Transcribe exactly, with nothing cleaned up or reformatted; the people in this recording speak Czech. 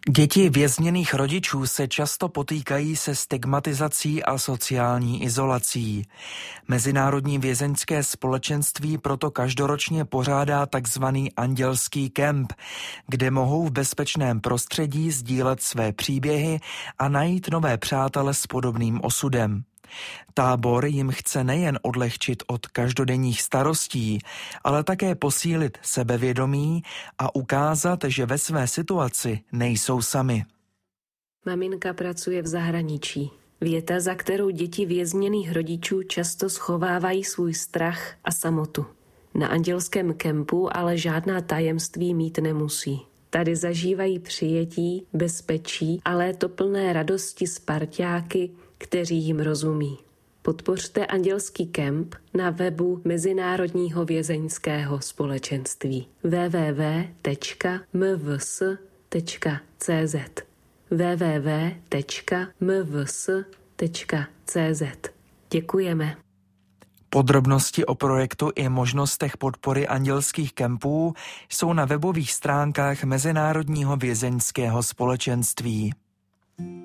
Děti vězněných rodičů se často potýkají se stigmatizací a sociální izolací. Mezinárodní vězeňské společenství proto každoročně pořádá takzvaný andělský kemp, kde mohou v bezpečném prostředí sdílet své příběhy a najít nové přátele s podobným osudem. Tábor jim chce nejen odlehčit od každodenních starostí, ale také posílit sebevědomí a ukázat, že ve své situaci nejsou sami. Maminka pracuje v zahraničí. Věta, za kterou děti vězněných rodičů často schovávají svůj strach a samotu. Na andělském kempu ale žádná tajemství mít nemusí. Tady zažívají přijetí, bezpečí a léto plné radosti s parťáky, kteří jim rozumí. Podpořte andělský kemp na webu Mezinárodního vězeňského společenství w w w tečka m v s tečka c z w w w tečka m v s tečka c z. Děkujeme. Podrobnosti o projektu i možnostech podpory andělských kempů jsou na webových stránkách Mezinárodního vězeňského společenství.